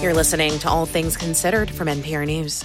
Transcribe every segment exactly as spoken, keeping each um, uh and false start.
You're listening to All Things Considered from N P R News.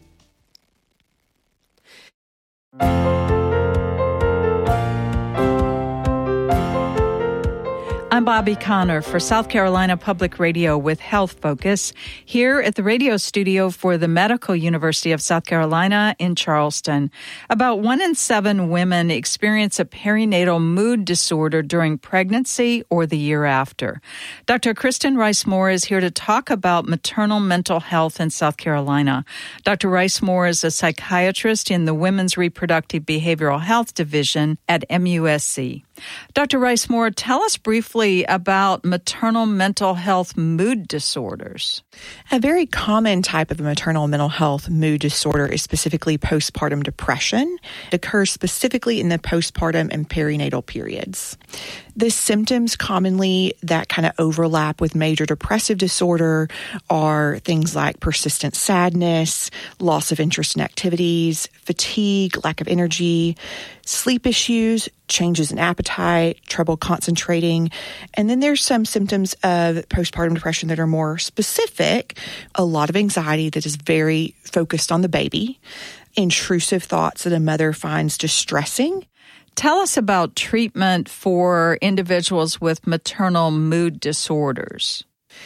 I'm Bobby Connor for South Carolina Public Radio with Health Focus here at the radio studio for the Medical University of South Carolina in Charleston. About one in seven women experience a perinatal mood disorder during pregnancy or the year after. Doctor Kristen Rice-Moore is here to talk about maternal mental health in South Carolina. Doctor Rice-Moore is a psychiatrist in the Women's Reproductive Behavioral Health Division at M U S C. Doctor Rice-Moore, tell us briefly about maternal mental health mood disorders. A very common type of maternal mental health mood disorder is specifically postpartum depression. It occurs specifically in the postpartum and perinatal periods. The symptoms commonly that kind of overlap with major depressive disorder are things like persistent sadness, loss of interest in activities, fatigue, lack of energy, sleep issues, changes in appetite, trouble concentrating. And then there's some symptoms of postpartum depression that are more specific. A lot of anxiety that is very focused on the baby, intrusive thoughts that a mother finds distressing. Tell us about treatment for individuals with maternal mood disorders.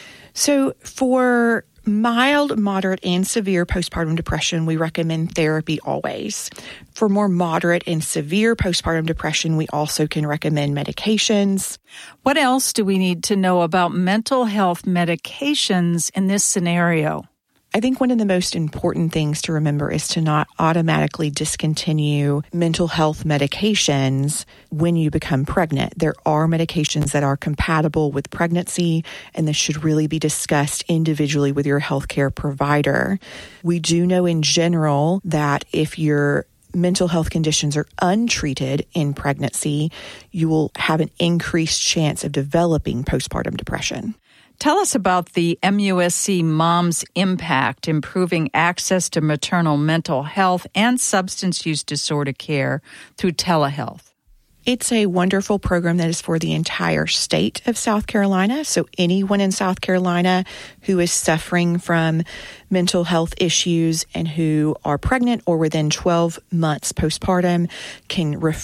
So for mild, moderate, and severe postpartum depression, we recommend therapy always. For more moderate and severe postpartum depression, we also can recommend medications. What else do we need to know about mental health medications in this scenario? I think one of the most important things to remember is to not automatically discontinue mental health medications when you become pregnant. There are medications that are compatible with pregnancy, and this should really be discussed individually with your healthcare provider. We do know in general that if your mental health conditions are untreated in pregnancy, you will have an increased chance of developing postpartum depression. Tell us about the M U S C Moms Impact, improving access to maternal mental health and substance use disorder care through telehealth. It's a wonderful program that is for the entire state of South Carolina. So anyone in South Carolina who is suffering from mental health issues and who are pregnant or within twelve months postpartum can refer